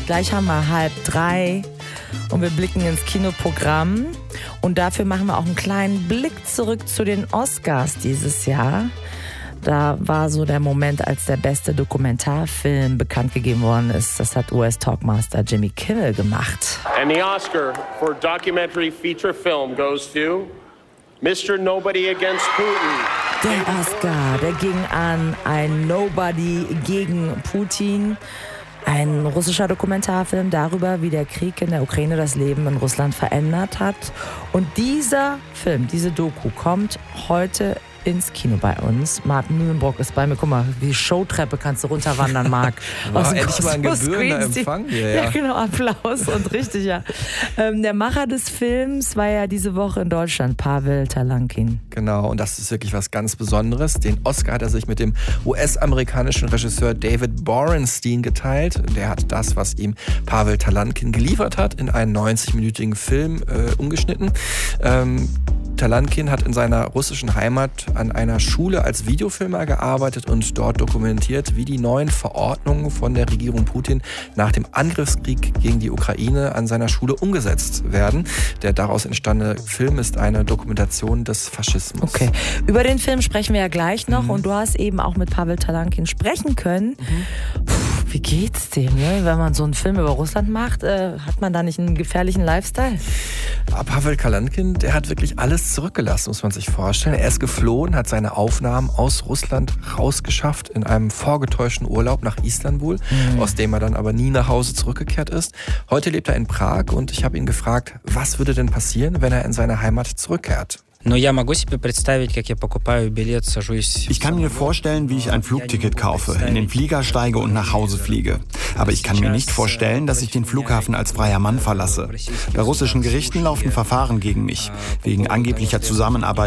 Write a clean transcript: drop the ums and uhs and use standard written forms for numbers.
Gleich haben wir 2:30 und wir blicken ins Kinoprogramm. Und dafür machen wir auch einen kleinen Blick zurück zu den Oscars dieses Jahr. Da war so der Moment, als der beste Dokumentarfilm bekannt gegeben worden ist. Das hat US-Talkmaster Jimmy Kimmel gemacht. And the Oscar for Documentary Feature Film goes to Mr. Nobody Against Putin. Der Oscar, der ging an ein Nobody gegen Putin. Ein russischer Dokumentarfilm darüber, wie der Krieg in der Ukraine das Leben in Russland verändert hat. Und dieser Film, diese Doku, kommt heute ins Kino bei uns. Martin Mühlenbrock ist bei mir. Guck mal, die Showtreppe kannst du runterwandern, Marc. Wow, endlich mal ein gebührender Empfang hier, ja, genau, Applaus und richtig, ja. Der Macher des Films war ja diese Woche in Deutschland, Pavel Talankin. Genau, und das ist wirklich was ganz Besonderes. Den Oscar hat er sich mit dem US-amerikanischen Regisseur David Borenstein geteilt. Der hat das, was ihm Pavel Talankin geliefert hat, in einen 90-minütigen Film umgeschnitten. Talankin hat in seiner russischen Heimat an einer Schule als Videofilmer gearbeitet und dort dokumentiert, wie die neuen Verordnungen von der Regierung Putin nach dem Angriffskrieg gegen die Ukraine an seiner Schule umgesetzt werden. Der daraus entstandene Film ist eine Dokumentation des Faschismus. Okay, über den Film sprechen wir ja gleich noch und du hast eben auch mit Pavel Talankin sprechen können. Wie geht's dem, ne? Wenn man so einen Film über Russland macht? Hat man da nicht einen gefährlichen Lifestyle? Aber Pavel Talankin, der hat wirklich alles zurückgelassen, muss man sich vorstellen. Er ist geflohen, hat seine Aufnahmen aus Russland rausgeschafft in einem vorgetäuschten Urlaub nach Istanbul, aus dem er dann aber nie nach Hause zurückgekehrt ist. Heute lebt er in Prag und ich habe ihn gefragt, was würde denn passieren, wenn er in seine Heimat zurückkehrt? Ich kann mir vorstellen, wie ich ein Flugticket kaufe, in den Flieger steige und nach Hause fliege. Aber ich kann mir nicht vorstellen, dass ich den Flughafen als freier Mann verlasse. Bei russischen Gerichten laufen Verfahren gegen mich, wegen angeblicher Zusammenarbeit